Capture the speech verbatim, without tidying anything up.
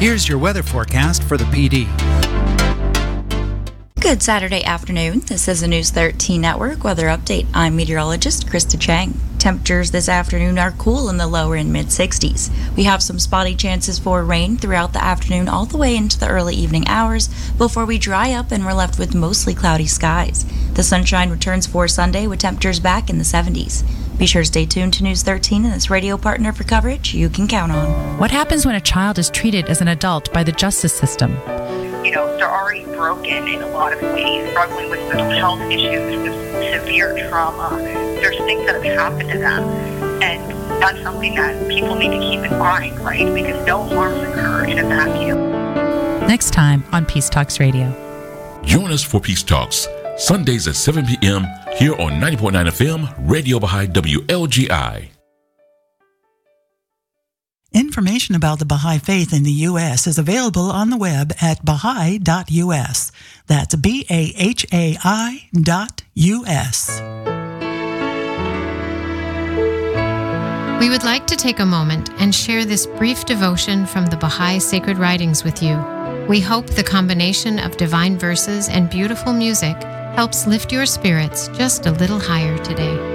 Here's your weather forecast for the P D. Good Saturday afternoon. This is the News thirteen Network Weather Update. I'm meteorologist Krista Chang. Temperatures this afternoon are cool in the lower and mid sixties. We have some spotty chances for rain throughout the afternoon all the way into the early evening hours before we dry up and we're left with mostly cloudy skies. The sunshine returns for Sunday with temperatures back in the seventies. Be sure to stay tuned to News thirteen and this radio partner for coverage you can count on. What happens when a child is treated as an adult by the justice system? You know, they're already broken in a lot of ways, struggling with mental health issues, with severe trauma. There's things that have happened to them, and that's something that people need to keep in mind, right? Because no harms occur in a vacuum. Next time on Peace Talks Radio. Join us for Peace Talks, Sundays at seven p.m. here on ninety point nine F M, Radio Baha'i W L G I. Information about the Baha'i Faith in the U S is available on the web at baha'i dot u s. That's B A H A I dot U S. We would like to take a moment and share this brief devotion from the Baha'i Sacred Writings with you. We hope the combination of divine verses and beautiful music helps lift your spirits just a little higher today.